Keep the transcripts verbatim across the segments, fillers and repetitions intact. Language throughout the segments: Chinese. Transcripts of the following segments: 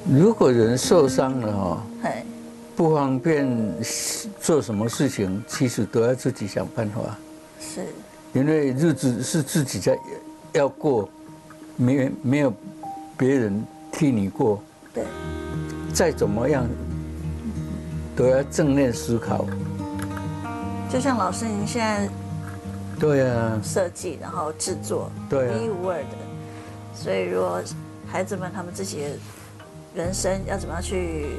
如果人受伤了哈， 哎， 不方便做什么事情，其实都要自己想办法。 是， 因为日子是自己在要过，没没有别人替你过。 对， 再怎么样都要正面思考。 就像老师您现在对啊， 设计然后制作， 对啊， 独一无二的。所以如果孩子们他们自己的人生要怎么样去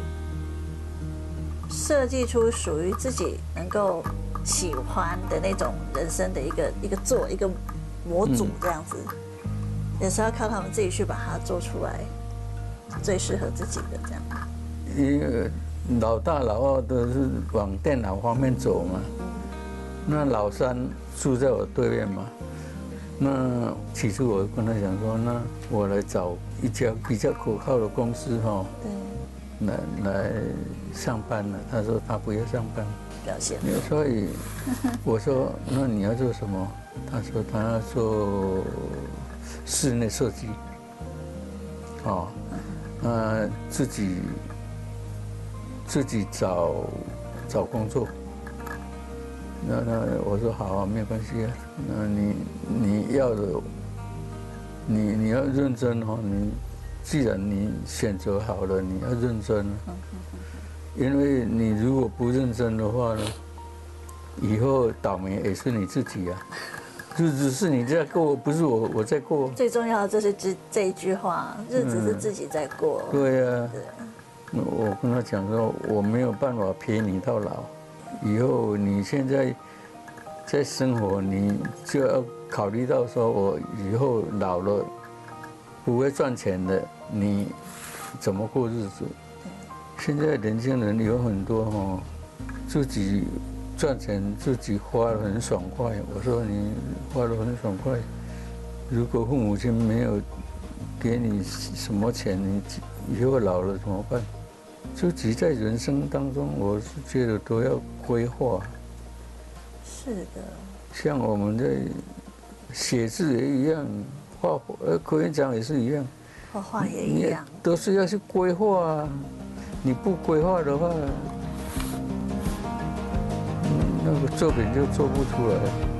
设计出属于自己能够喜欢的那种人生的一个一个做一个模组这样子，也是要靠他们自己去把它做出来，最适合自己的这样。 因为老大老二都是往电脑方面走嘛，那老三住在我对面嘛。那起初我跟他讲说，那我来找一家比较可靠的公司哈， 对， 来来上班了。他说他不要上班， 表现。 所以我说那你要做什么？他说他要做室内设计，哦，那自己自己找找工作。那那我说好啊，没关系啊。那你你要的，你你要认真哈。你既然你选择好了，你要认真。因为你如果不认真的话呢，以后倒霉也是你自己啊。日子是你在过，不是我我在过。 最重要的就是这这一句话，日子是自己在过。 嗯、对呀、啊。我跟他讲说，我没有办法陪你到老。以后你现在在生活，你就要考虑到说，我以后老了不会赚钱的，你怎么过日子？现在年轻人有很多哈，自己赚钱自己花得很爽快。我说你花得很爽快，如果父母亲没有给你什么钱，你以后老了怎么办？自己在人生当中，我是觉得都要规划。 是的。 像我们在写字也一样，画呃科研奖也是一样， 画画也一样， 都是要去规划啊。你不规划的话，嗯，那个作品就做不出来。